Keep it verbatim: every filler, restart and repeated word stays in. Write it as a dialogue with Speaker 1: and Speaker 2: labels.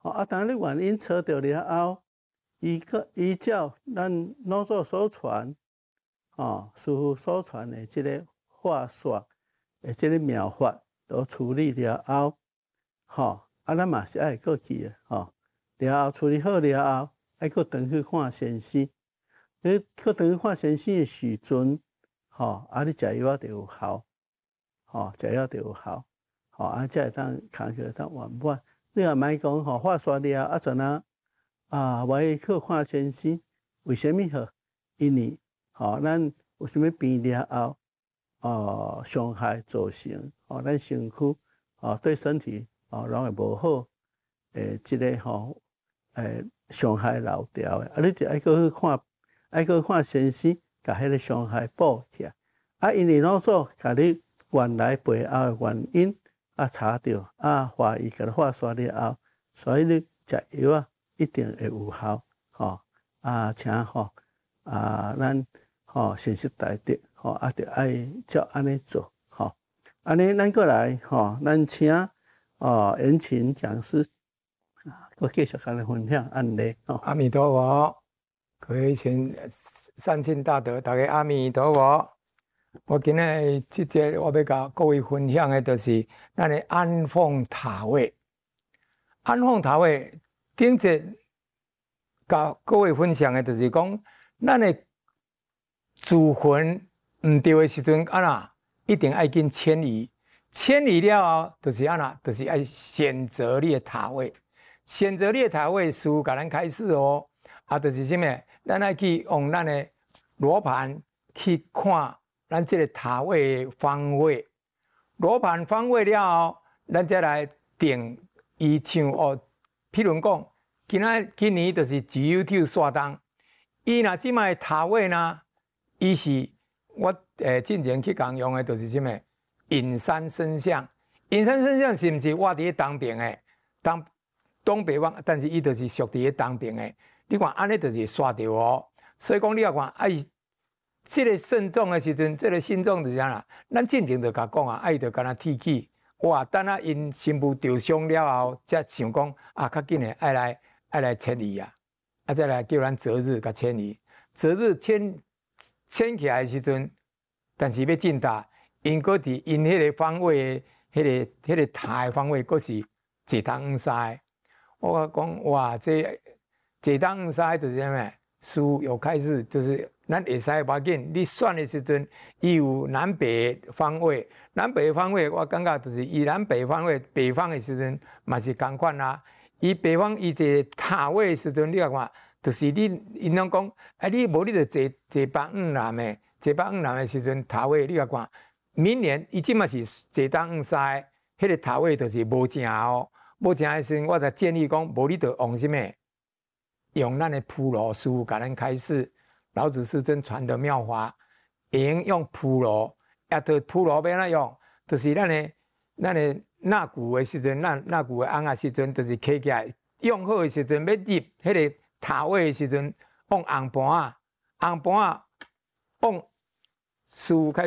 Speaker 1: 吼啊，当你原因找到了后，依个依照咱老祖所传，吼师傅所传的即个化煞的即个妙法，都处理了后，吼啊，咱嘛是爱过去的吼。了后处理好了后，爱搁转去看先生。你搁转去看先生的时阵，吼啊，你食药就有效，吼食药就有效，吼啊，才会当工作当圆满。你若莫讲吼化煞了啊，阵啊啊，我去看先生，为虾米好？因为吼咱有啥物病了后，哦伤害造成，吼咱身躯哦对身体哦拢会无好，诶，即个吼诶伤害留掉的，啊，你就爱搁去看。爱去看先生，甲迄个伤害补起来。啊，因为老祖甲你原来背后的原因啊查到，啊怀疑甲你化煞了后，所以你食药啊一定会有效。吼、啊，请吼啊，咱吼信息大德吼啊，着爱照安尼做吼。安尼咱过来吼，咱请哦严琴讲师啊，佮继续甲咱分享案例吼。
Speaker 2: 阿弥陀佛。各位亲善信大德，大家阿弥陀佛。我今日这节我要甲各位分享的，就是咱的安凤塔位。安凤塔位顶节甲各位分享的，就是讲咱的祖坟唔对的时阵，啊那一定爱紧迁移。迁移了后，就是安那，就是爱选择你的塔位。选择你的塔位，师父甲咱开始哦。啊，就是什么？咱爱去用咱的罗盘去看咱这个塔位的方位。罗盘方位了后，咱再来定伊像哦，譬如讲，今仔今年就是自由跳刷动，伊若即摆塔位呢，伊是我诶之前去讲用的，就是什么隐山生相。隐山生相是毋是我伫东边诶？东东北方，但是伊就是属伫东边诶。你看安尼就是刷着哦，所以讲你要看啊，伊即个慎重的时阵，即、这个心重是啥啦？咱进前就甲讲啊，爱就敢若提起，哇，等啊因新妇受伤了后，才想讲啊，较紧诶，爱来爱来迁移啊，啊再来叫咱择日甲迁移，择日迁迁起来的时阵，但是要进达，因搁伫因迄个方位，迄、那个迄、那个塔的方位，搁是坐东黄西。我讲哇，这。坐东黄西就是啥物？师父有开始，就是咱会使无要紧。你选的时阵，伊有南北方位，南北方位我感觉就是以南北方位，北方的时阵嘛是共款啦。伊北方伊坐塔位的时阵，你看，就是你因拢讲，啊你无你就坐坐北向南的，坐北向南的时阵塔位，你看，明年伊即嘛是坐东向西，迄个塔位就是无正哦，无正的时阵，我才建议讲，无你就用什么？用咱的普罗，师父甲咱开示，老子师尊传的妙法，用用普罗，也对普罗要哪用？就是咱的咱的纳古的时阵，纳纳古的红的时阵，就是起起来用好的时阵，要入迄个塔位的时阵，用红盘啊，红盘啊，用师父开。